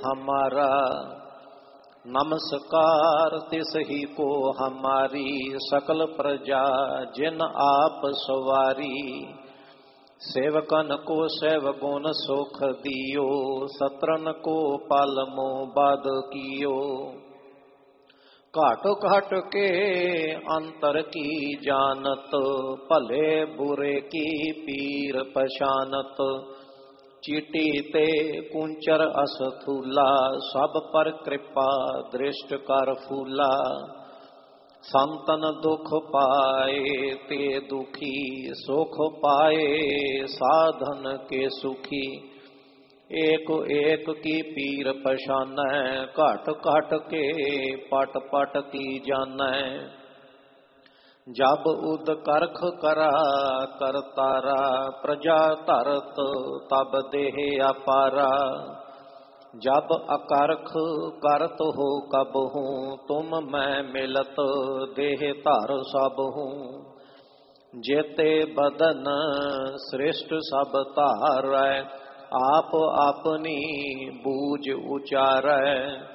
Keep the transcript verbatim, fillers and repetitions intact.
हमारा, नमस्कार तिस ही को हमारी, सकल प्रजा जिन आप सवारी। सेवकन को सेव गुण सुख दियो, सत्रन को पालमो बाध कियो। घाट घाट के अंतर की जानत, भले बुरे की पीर पछानत। चीटी ते कुंचर असथूला, सब पर कृपा दृष्ट कर फूला। संतन दुख पाए ते दुखी, सुख पाए साधन के सुखी। एक एक की पीर पछानै, घट घट के पट पट की जानै। जब उद करख करा करतारा, प्रजा धरत तब देह अपारा। जब अकारख करत हो कब हूँ, तुम मैं मिलत देह धर सब हूँ। जेते बदन श्रेष्ठ सब धारै, आप अपनी बूझ उचारै।